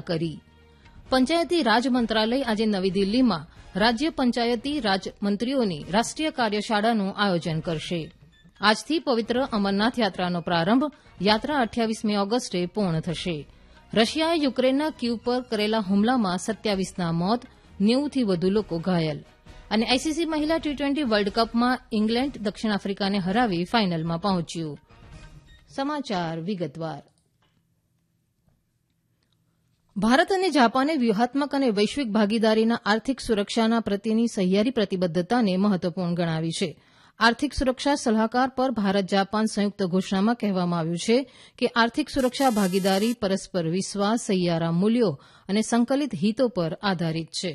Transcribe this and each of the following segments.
કરી. પંચાયતી રાજ મંત્રાલય આજે નવી દિલ્હીમાં રાજ્ય પંચાયતી રાજ મંત્રીઓની રાષ્ટ્રીય કાર્યશાળાનું આયોજન કરશે. આજથી પવિત્ર અમરનાથ યાત્રાનો પ્રારંભ. યાત્રા 28મી ઓગસ્ટે પૂર્ણ થશે. રશિયાએ યુક્રેનના કીવ પર કરેલા હુમલામાં 27ના મોત, 90થી વધુ લોકો ઘાયલ. અને આઈસીસી મહિલા ટી20 વર્લ્ડ કપમાં ઇંગ્લેન્ડ દક્ષિણ આફ્રિકાને હરાવી ફાઇનલમાં પહોંચ્યું. સમાચાર વિગતવાર. ભારત અને જાપાને વ્યૂહાત્મક અને વૈશ્વિક ભાગીદારીના આર્થિક સુરક્ષાના પ્રત્યેની સહિયારી પ્રતિબદ્ધતાને મહત્વપૂર્ણ ગણાવી છે. આર્થિક સુરક્ષા સલાહકાર પર ભારત જાપાન સંયુક્ત ઘોષણામાં કહેવામાં આવ્યું છે કે આર્થિક સુરક્ષા ભાગીદારી પરસ્પર વિશ્વાસ, સહિયારા મૂલ્યો અને સંકલિત હિતો પર આધારિત છે.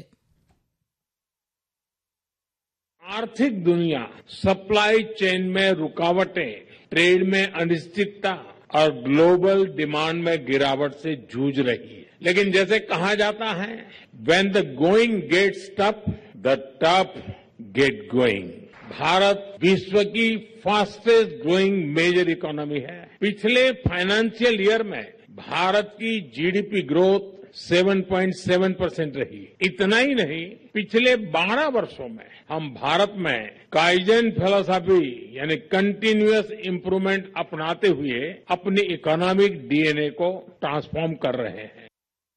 आर्थिक दुनिया सप्लाई चेन में रुकावटें, ट्रेड में अनिश्चितता और ग्लोबल डिमांड में गिरावट से जूझ रही है. लेकिन जैसे कहा जाता है, when the going gets tough, the tough get going. Bharat विश्व की फास्टेस्ट ग्रोइंग मेजर इकोनॉमी है. पिछले फाइनेंशियल ईयर में भारत की जीडीपी ग्रोथ 7.7% रही. इतना ही नहीं, पिछले 12 वर्षों में हम भारत में काइजन फिलॉसफी यानी कंटिन्यूअस इंप्रूवमेंट अपनाते हुए अपनी इकोनॉमिक डीएनए को ट्रांसफॉर्म कर रहे हैं.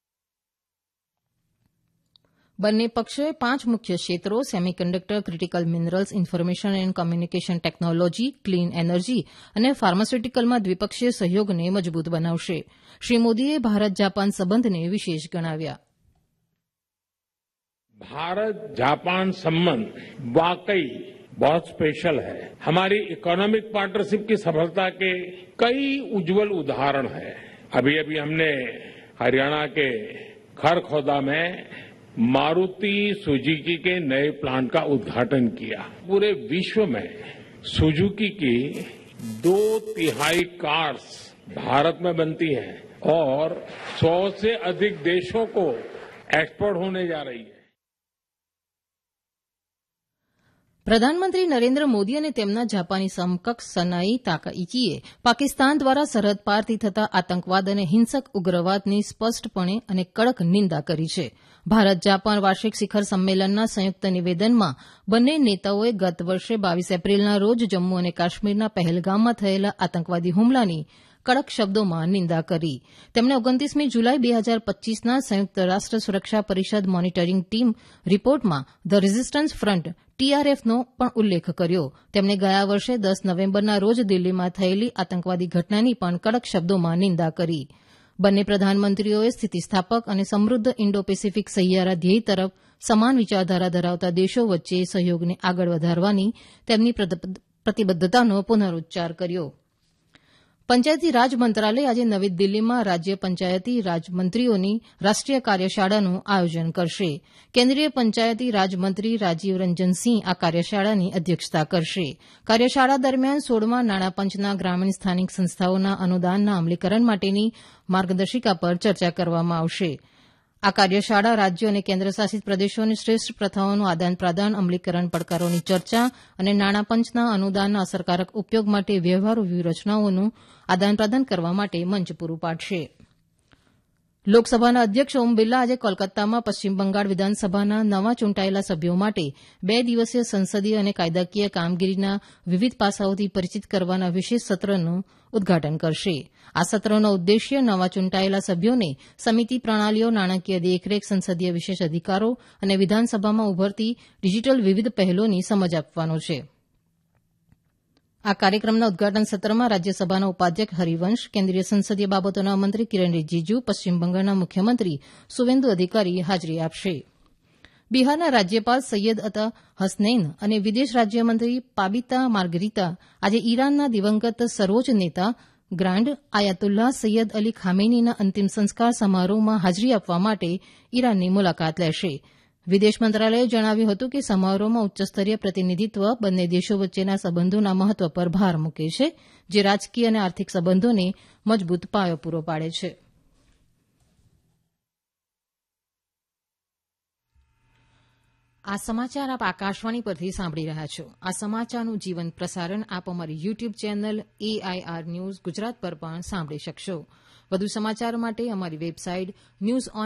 બંને પક્ષોએ 5 મુખ્ય ક્ષેત્રો semiconductor, critical minerals, information and communication technology, clean energy અને ફાર્માસ્યુટિકલમાં દ્વિપક્ષીય સહયોગને મજબૂત બનાવશે. શ્રી મોદીએ ભારત જાપાન સંબંધને વિશેષ ગણાવ્યા. भारत जापान संबंध वाकई बहुत स्पेशल है. हमारी इकोनॉमिक पार्टनरशिप की सफलता के कई उज्जवल उदाहरण हैं. अभी अभी हमने हरियाणा के खरखौदा में मारुति सुजुकी के नए प्लांट का उद्घाटन किया. पूरे विश्व में सुजुकी की 2/3 कार्स भारत में बनती हैं और 100 से अधिक देशों को एक्सपोर्ट होने जा रही है. પ્રધાનમંત્રી નરેન્દ્ર મોદી અને તેમના જાપાની સમકક્ષ સનાઈ તાકાઇચીએ પાકિસ્તાન દ્વારા સરહદ પારથી થતા આતંકવાદ અને હિંસક ઉગ્રવાદની સ્પષ્ટપણે અને કડક નિંદા કરી છે. ભારત જાપાન વાર્ષિક શિખર સંમેલનના સંયુક્ત નિવેદનમાં બંને નેતાઓએ ગત વર્ષે 22 એપ્રિલના રોજ જમ્મુ અને કાશ્મીરના પહેલગામમાં થયેલા આતંકવાદી હુમલાની કડક શબ્દોમાં નિંદા કરી. તેમણે 29મી જુલાઈ 2025ના સંયુક્ત રાષ્ટ્ર સુરક્ષા પરિષદ મોનિટરિંગ ટીમ રિપોર્ટમાં ધ રેઝિસ્ટન્સ ફ્રન્ટ TRFનો પણ ઉલ્લેખ કર્યો. તેમણે ગયા વર્ષે 10 નવેમ્બરના રોજ દિલ્હીમાં થયેલી આતંકવાદી ઘટનાની પણ કડક શબ્દોમાં નિંદા કરી. બંને પ્રધાનમંત્રીઓએ સ્થિતિસ્થાપક અને સમૃદ્ધ ઇન્ડો પેસિફિક સહિયારા ધ્યેય તરફ સમાન વિચારધારા ધરાવતા દેશો વચ્ચે સહયોગને આગળ વધારવાની તેમની પ્રતિબદ્ધતાનો પુનરૂચ્ચાર કર્યો. પંચાયતી રાજ મંત્રાલય આજે નવી દિલ્હીમાં રાજ્ય પંચાયતી રાજ મંત્રીઓની રાષ્ટ્રીય કાર્યશાળાનું આયોજન કરશે. કેન્દ્રીય પંચાયતી રાજ મંત્રી રાજીવ રંજન સિંહ આ કાર્યશાળાની અધ્યક્ષતા કરશે. કાર્યશાળા દરમિયાન 16મા નાણાપંચના ગ્રામીણ સ્થાનિક સંસ્થાઓના અનુદાનના અમલીકરણ માટેની માર્ગદર્શિકા પર ચર્ચા કરવામાં આવશે. આ કાર્યશાળા રાજ્યો અને કેન્દ્રશાસિત પ્રદેશોની શ્રેષ્ઠ પ્રથાઓનું આદાન-પ્રદાન, અમલીકરણ પડકારોની ચર્ચા અને નાણાપંચના અનુદાનના અસરકારક ઉપયોગ માટે વ્યવહારુ વ્યૂહરચનાઓનું આદાન-પ્રદાન કરવા માટે મંચ પૂરું પાડશે. લોકસભાના અધ્યક્ષ ઓમ બિરલા આજે કોલકાતામાં પશ્ચિમ બંગાળ વિધાનસભાના નવા ચૂંટાયેલા સભ્યો માટે 2 દિવસીય સંસદીય અને કાયદાકીય કામગીરીના વિવિધ પાસાઓથી પરિચિત કરવાના વિશેષ સત્રનું ઉદઘાટન કરશે. આ સત્રનો ઉદ્દેશ્ય નવા ચૂંટાયેલા સભ્યોને સમિતિ પ્રણાલીઓ, નાણાકીય દેખરેખ, સંસદીય વિશેષ અધિકારો અને વિધાનસભામાં ઉભરતી ડિજીટલ વિવિધ પહેલોની સમજ આપવાનો છે. આ કાર્યક્રમના ઉદઘાટન સત્રમાં રાજ્યસભાના ઉપાધ્યક્ષ હરિવંશ, કેન્દ્રીય સંસદીય બાબતોના મંત્રી કિરણ રિજિજુ, પશ્ચિમ બંગાળના મુખ્યમંત્રી સુવેન્દુ અધિકારી હાજરી આપશે. બિહારના રાજ્યપાલ સૈયદ અતા હસનૈન અને વિદેશ રાજ્યમંત્રી પાબિતા માર્ગરીતા આજે ઈરાનના દિવંગત સર્વોચ્ચ નેતા ગ્રાન્ડ આયાતુલ્લાહ સૈયદ અલી ખામેનીના અંતિમ સંસ્કાર સમારોહમાં હાજરી આપવા માટે ઈરાનની મુલાકાત લેશે. વિદેશ મંત્રાલયે જણાવ્યું હતું કે સમારોહમાં ઉચ્ચસ્તરીય પ્રતિનિધિત્વ બંને દેશો વચ્ચેના સંબંધોના મહત્વ પર ભાર મૂકે છે, જે રાજકીય અને આર્થિક સંબંધોને મજબૂત પાયો પૂરો પાડે છે. આ સમાચાર આપ આકાશવાણી પરથી સાંભળી રહ્યા છો. આ સમાચારનું જીવંત પ્રસારણ આપ અમારી YouTube channel AIR news Gujarat પર પણ સાંભળી શકશો. વધુ સમાચાર માટે અમારી વેબસાઇટ ન્યૂઝ